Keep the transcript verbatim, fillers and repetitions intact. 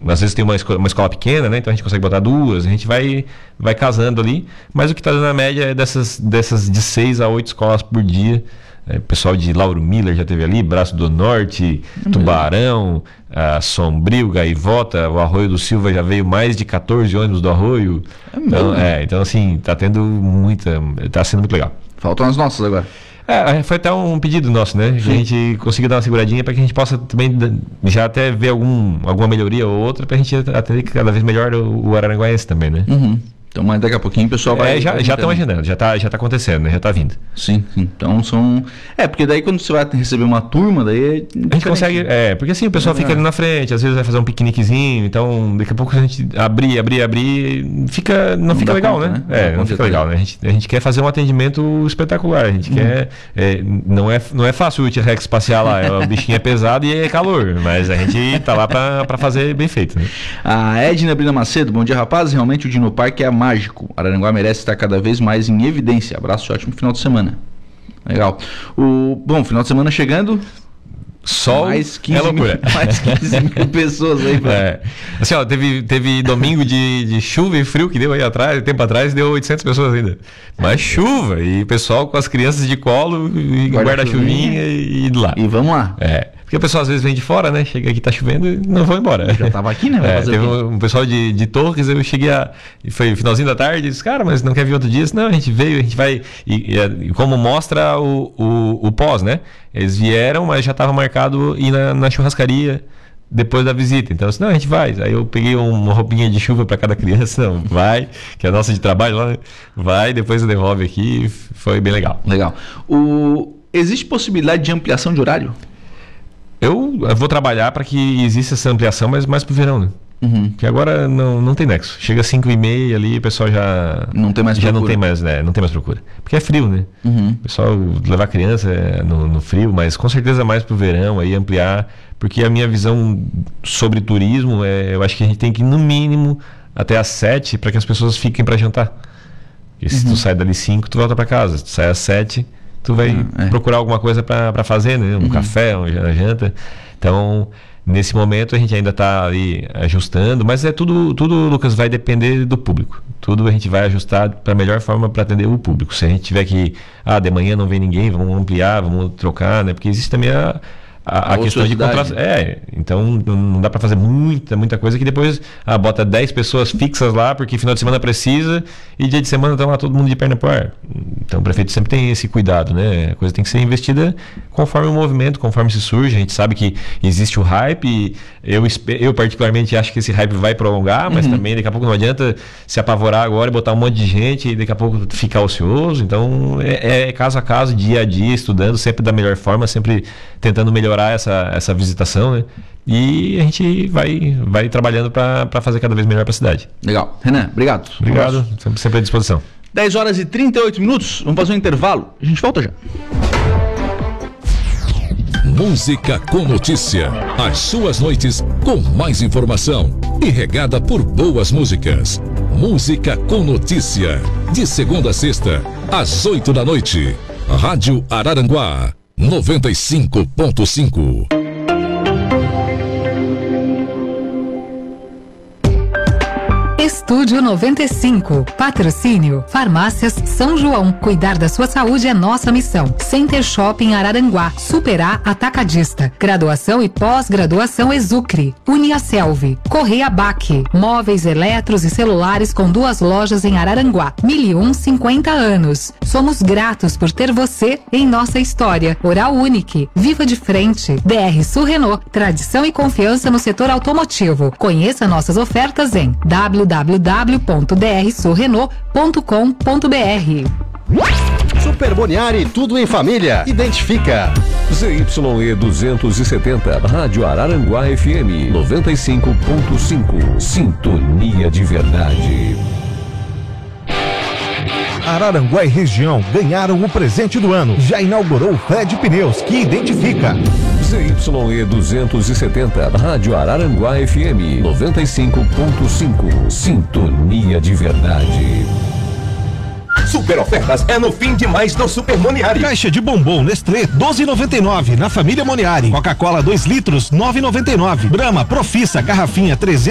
às vezes tem uma escola, uma escola pequena, né? Então a gente consegue botar duas, a gente vai, vai casando ali. Mas o que está dando a média é dessas, dessas de seis a oito escolas por dia. É, pessoal de Lauro Miller já teve ali, Braço do Norte, Tubarão, a Sombrio, Gaivota, o Arroio do Silva já veio mais de catorze ônibus do Arroio. É então, é, então, assim, tá tendo muita. Tá sendo muito legal. Faltam as nossas agora. É, foi até um pedido nosso, né? Que a gente consiga dar uma seguradinha para que a gente possa também já até ver algum, alguma melhoria ou outra para a gente atender cada vez melhor o, o araranguaense também, né? Uhum. Então, mas daqui a pouquinho o pessoal vai... É, já já estão agendando, já está já tá acontecendo, né? Já está vindo. Sim, sim. Então são... É, porque daí quando você vai receber uma turma, daí é a gente consegue... É, porque assim, o pessoal é fica ali na frente, às vezes vai fazer um piqueniquezinho, então daqui a pouco a gente abrir, abrir, abrir, fica, não, não fica legal, conta, né? né? É, não, não fica legal, né? A gente, a gente quer fazer um atendimento espetacular, a gente hum. quer... É, não, é, não é fácil o T-Rex passear lá, o bichinho é pesado e é calor, mas a gente tá lá para fazer bem feito, né? A Edna Brina Macedo, bom dia, rapaz, realmente o Dino Park é mágico, Araranguá merece estar cada vez mais em evidência. Abraço e ótimo final de semana. Legal. O, bom, final de semana chegando. Sol mais quinze é loucura. Mil, mais quinze mil pessoas aí. É. Assim, ó, teve, teve domingo de, de chuva e frio que deu aí atrás, tempo atrás, deu oitocentas pessoas ainda. Mas chuva e pessoal com as crianças de colo e guarda-chuvinha e, e de lá. E vamos lá. É. Porque o pessoal às vezes vem de fora, né? Chega aqui, tá chovendo e não vão embora. Já tava aqui, né? É, teve um, um pessoal de, de Torres, eu cheguei a... Foi finalzinho da tarde, disse, cara, mas não quer vir outro dia? Disse, não, a gente veio, a gente vai... E, e, e como mostra o, o, o pós, né? Eles vieram, mas já estava marcado ir na, na churrascaria depois da visita. Então, assim, não, a gente vai. Aí eu peguei uma roupinha de chuva para cada criança, não, vai, que é a nossa de trabalho lá, né? Vai, depois devolve aqui, foi bem legal. Legal. O... Existe possibilidade de ampliação de horário? Eu vou trabalhar para que exista essa ampliação, mas mais pro verão, né? Uhum. Porque agora não, não tem nexo. Chega às cinco e meia ali, o pessoal já não tem mais já procura. não tem mais, né? Não tem mais procura. Porque é frio, né? Uhum. O pessoal levar criança no, no frio, mas com certeza mais pro verão aí ampliar, porque a minha visão sobre turismo é, eu acho que a gente tem que ir no mínimo até às sete para que as pessoas fiquem para jantar. E se uhum. tu sai dali cinco, tu volta para casa. Se tu sai às sete, tu vai uhum, é. procurar alguma coisa para fazer, né? Um uhum. café, uma janta. Então, nesse momento a gente ainda está ali ajustando, mas é tudo, tudo, Lucas, vai depender do público. Tudo a gente vai ajustar para a melhor forma para atender o público. Se a gente tiver que, ah, de manhã não vem ninguém, vamos ampliar, vamos trocar, né? Porque existe também a A, a questão de contrato. É, então não dá para fazer muita, muita coisa que depois ah, bota dez pessoas fixas lá, porque final de semana precisa e dia de semana estão lá todo mundo de perna pro ar. Então o prefeito sempre tem esse cuidado, né? A coisa tem que ser investida conforme o movimento, conforme se surge. A gente sabe que existe o hype e eu, eu particularmente acho que esse hype vai prolongar, mas uhum. também daqui a pouco não adianta se apavorar agora e botar um monte de gente e daqui a pouco ficar ocioso. Então é, é caso a caso, dia a dia, estudando sempre da melhor forma, sempre tentando melhorar essa, essa visitação, né? E a gente vai, vai trabalhando para fazer cada vez melhor para a cidade. Legal. Renan, obrigado. Obrigado, sempre, sempre à disposição. dez horas e trinta e oito minutos, vamos fazer um intervalo, a gente volta já. Música com notícia, as suas noites com mais informação e regada por boas músicas. Música com notícia, de segunda a sexta, às oito da noite. Rádio Araranguá noventa e cinco ponto cinco. Estúdio noventa e cinco. Patrocínio Farmácias São João. Cuidar da sua saúde é nossa missão. Center Shopping Araranguá. Superar Atacadista. Graduação e pós-graduação Exucre. Uniaselv. Correia Baque. Móveis, eletros e celulares com duas lojas em Araranguá. Mil e um cinquenta anos. Somos gratos por ter você em nossa história. Oral Unique. Viva de frente. D R Sul Renault. Tradição e confiança no setor automotivo. Conheça nossas ofertas em w w w ponto d r sul renault ponto com ponto b r. Super Boniari, tudo em família. Identifica. Z Y E duzentos e setenta, Rádio Araranguá F M noventa e cinco ponto cinco. Sintonia de verdade. Araranguá e região ganharam o presente do ano. Já inaugurou o Fred Pneus, que identifica. Z Y E duzentos e setenta, Rádio Araranguá F M noventa e cinco ponto cinco. Sintonia de verdade. Super ofertas é no fim de mais do Super Moniari. Caixa de bombom Nestlé doze e noventa e nove na família Moniari. Coca-Cola dois litros nove e noventa e nove. Brahma Profissa garrafinha trezentos